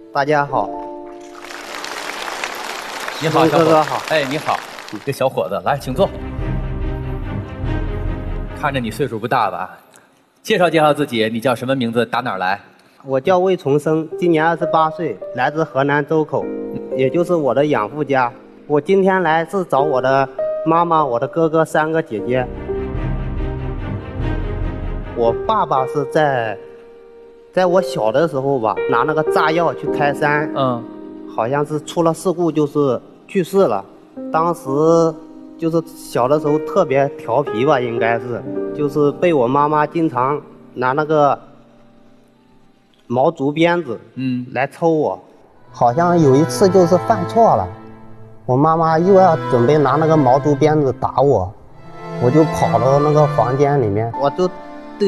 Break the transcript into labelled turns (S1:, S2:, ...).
S1: 大家好。
S2: 你好，小伙子。
S1: 哥哥好。
S2: 哎，你好，这小伙子，来，请坐。看着你岁数不大吧？介绍介绍自己，你叫什么名字？打哪儿来？
S1: 我叫魏重生，今年28岁，来自河南周口，也就是我的养父家。我今天来是找我的妈妈、我的哥哥3个姐姐。我爸爸是在我小的时候吧，拿那个炸药去开山，好像是出了事故，就是去世了。当时就是小的时候特别调皮吧，应该是，就是被我妈妈经常拿那个毛竹鞭子，来抽我。好像有一次就是犯错了，我妈妈又要准备拿那个毛竹鞭子打我，我就跑到那个房间里面，我就